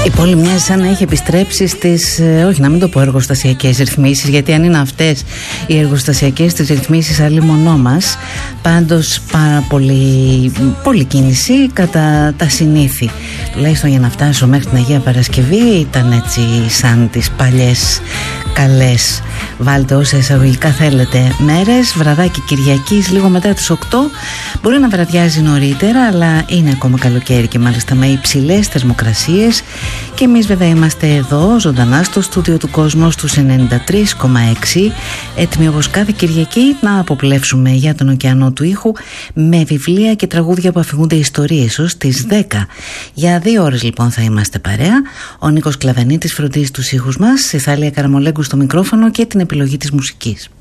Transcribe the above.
Η πόλη μοιάζει σαν να έχει επιστρέψει στις, όχι να μην το πω εργοστασιακές ρυθμίσεις, γιατί αν είναι αυτές οι εργοστασιακές τις ρυθμίσεις αλλήμονό μας, πάντως πάρα πολύ κίνηση κατά τα συνήθη. Τουλάχιστον για να φτάσω μέχρι την Αγία Παρασκευή ήταν έτσι σαν τις παλιές καλές, βάλτε όσα εισαγωγικά θέλετε, μέρες. Βραδάκι Κυριακής λίγο μετά τις 8, μπορεί να βραδιάζει νωρίτερα, αλλά είναι ακόμα καλοκαίρι και μάλιστα με υψηλές θερμοκρασίες. Και εμείς βέβαια είμαστε εδώ ζωντανά στο στούντιο του Κόσμου στους 93,6, έτοιμοι όπως κάθε Κυριακή να αποπλεύσουμε για τον ωκεανό του ήχου με βιβλία και τραγούδια που αφηγούνται ιστορίες ως τις 10. Για 2 ώρες λοιπόν θα είμαστε παρέα. Ο Νίκος Κλαβενίτης φροντίζει τους ήχους μας, η Θάλια Καραμολέγκου στο μικρόφωνο και την επιλογή της μουσικής.